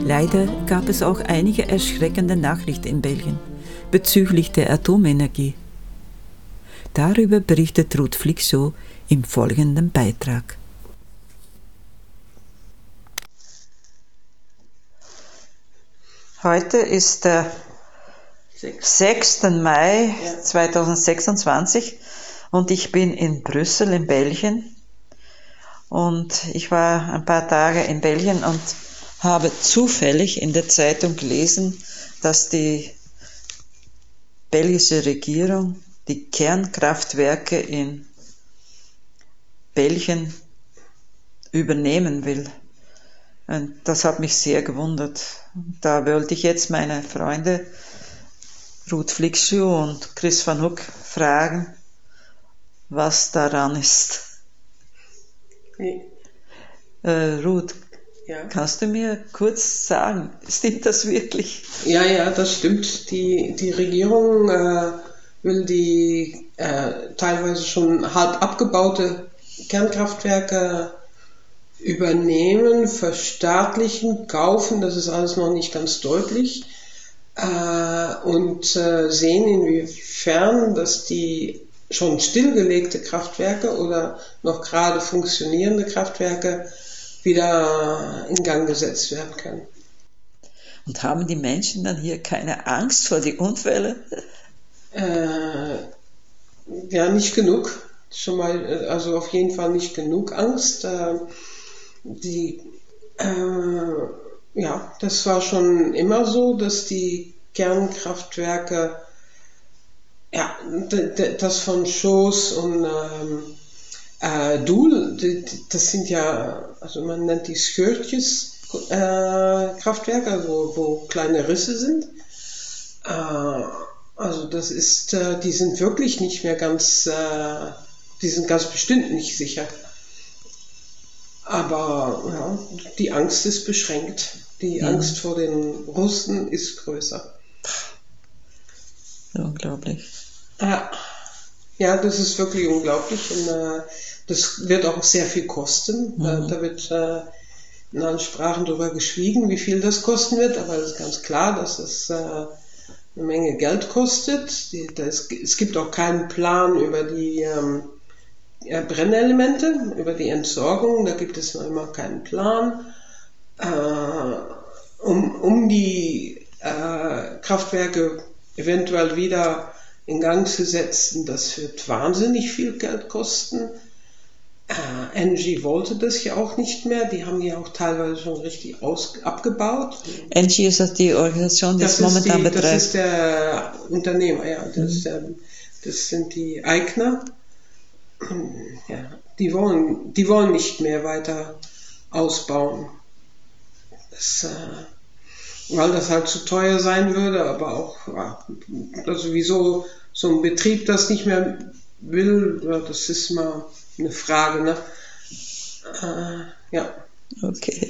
Leider gab es auch einige erschreckende Nachrichten in Belgien bezüglich der Atomenergie. Darüber berichtet Ruud Flixo im folgenden Beitrag. Heute ist der 6. Mai 2026 und ich bin in Brüssel in Belgien. Und ich war ein paar Tage in Belgien und habe zufällig in der Zeitung gelesen, dass die belgische Regierung die Kernkraftwerke in Belgien übernehmen will. Und das hat mich sehr gewundert. Da wollte ich jetzt meine Freunde Ruud Flixo und Chris van Hoek fragen, was daran ist. Ruud, ja. Kannst du mir kurz sagen, stimmt das wirklich? Ja, das stimmt. Die Regierung will die teilweise schon halb abgebaute Kernkraftwerke übernehmen, verstaatlichen, kaufen, das ist alles noch nicht ganz deutlich, und sehen, inwiefern, dass die schon stillgelegte Kraftwerke oder noch gerade funktionierende Kraftwerke wieder in Gang gesetzt werden können. Und haben die Menschen dann hier keine Angst vor die Unfälle? Ja, nicht genug. Schon mal, also auf jeden Fall nicht genug Angst. Das war schon immer so, dass die Kernkraftwerke, das von Schoos und Doel, das sind ja, also man nennt die Scheurtjes Kraftwerke, also wo kleine Risse sind. Also das ist, die sind wirklich nicht mehr ganz, die sind ganz bestimmt nicht sicher. Aber die Angst ist beschränkt. Die Angst vor den Russen ist größer. Unglaublich. Ja, das ist wirklich unglaublich und das wird auch sehr viel kosten. Da wird in allen Sprachen darüber geschwiegen, wie viel das kosten wird, aber es ist ganz klar, dass es eine Menge Geld kostet. Es gibt auch keinen Plan über die Brennelemente, über die Entsorgung, da gibt es noch immer keinen Plan. Um die Kraftwerke eventuell wieder in Gang zu setzen, das wird wahnsinnig viel Geld kosten. Engie wollte das ja auch nicht mehr, die haben ja auch teilweise schon richtig abgebaut. Engie ist das die Organisation, die es momentan betreibt? Das ist der Unternehmer, ja, das sind die Eigner. Ja, die wollen nicht mehr weiter ausbauen. Weil das halt zu teuer sein würde, aber auch, also wieso so ein Betrieb das nicht mehr will, das ist mal eine Frage, ne? Ja. Okay.